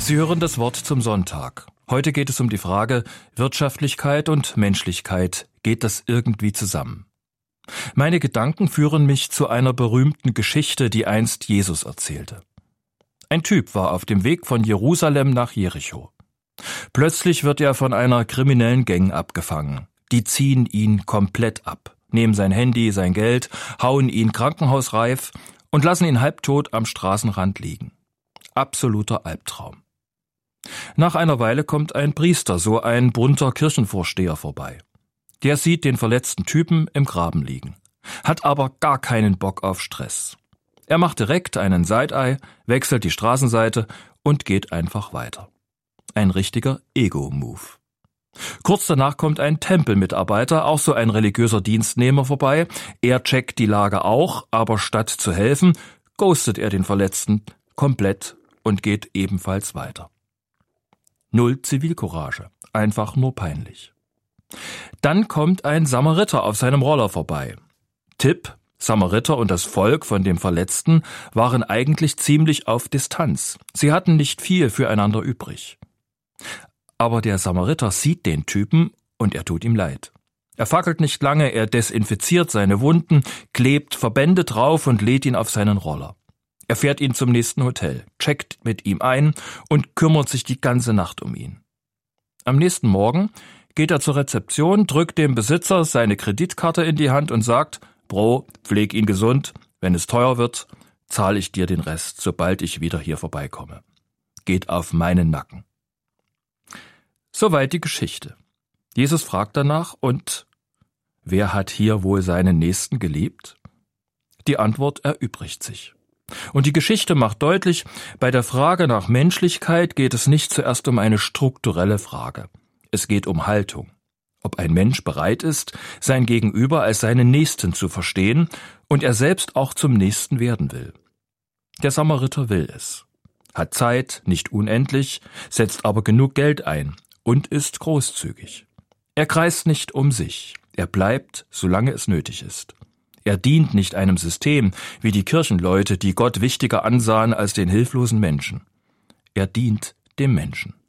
Sie hören das Wort zum Sonntag. Heute geht es um die Frage, Wirtschaftlichkeit und Menschlichkeit, geht das irgendwie zusammen? Meine Gedanken führen mich zu einer berühmten Geschichte, die einst Jesus erzählte. Ein Typ war auf dem Weg von Jerusalem nach Jericho. Plötzlich wird er von einer kriminellen Gang abgefangen. Die ziehen ihn komplett ab, nehmen sein Handy, sein Geld, hauen ihn krankenhausreif und lassen ihn halbtot am Straßenrand liegen. Absoluter Albtraum. Nach einer Weile kommt ein Priester, so ein bunter Kirchenvorsteher, vorbei. Der sieht den verletzten Typen im Graben liegen, hat aber gar keinen Bock auf Stress. Er macht direkt einen Side-Eye, wechselt die Straßenseite und geht einfach weiter. Ein richtiger Ego-Move. Kurz danach kommt ein Tempelmitarbeiter, auch so ein religiöser Dienstnehmer, vorbei. Er checkt die Lage auch, aber statt zu helfen, ghostet er den Verletzten komplett und geht ebenfalls weiter. Null Zivilcourage, einfach nur peinlich. Dann kommt ein Samariter auf seinem Roller vorbei. Tipp: Samariter und das Volk von dem Verletzten waren eigentlich ziemlich auf Distanz. Sie hatten nicht viel füreinander übrig. Aber der Samariter sieht den Typen und er tut ihm leid. Er fackelt nicht lange, er desinfiziert seine Wunden, klebt Verbände drauf und lädt ihn auf seinen Roller. Er fährt ihn zum nächsten Hotel, checkt mit ihm ein und kümmert sich die ganze Nacht um ihn. Am nächsten Morgen geht er zur Rezeption, drückt dem Besitzer seine Kreditkarte in die Hand und sagt: Bro, pfleg ihn gesund, wenn es teuer wird, zahle ich dir den Rest, sobald ich wieder hier vorbeikomme. Geht auf meinen Nacken. Soweit die Geschichte. Jesus fragt danach: Und wer hat hier wohl seinen Nächsten geliebt? Die Antwort erübrigt sich. Und die Geschichte macht deutlich, bei der Frage nach Menschlichkeit geht es nicht zuerst um eine strukturelle Frage. Es geht um Haltung. Ob ein Mensch bereit ist, sein Gegenüber als seinen Nächsten zu verstehen und er selbst auch zum Nächsten werden will. Der Samariter will es. Hat Zeit, nicht unendlich, setzt aber genug Geld ein und ist großzügig. Er kreist nicht um sich. Er bleibt, solange es nötig ist. Er dient nicht einem System, wie die Kirchenleute, die Gott wichtiger ansahen als den hilflosen Menschen. Er dient dem Menschen.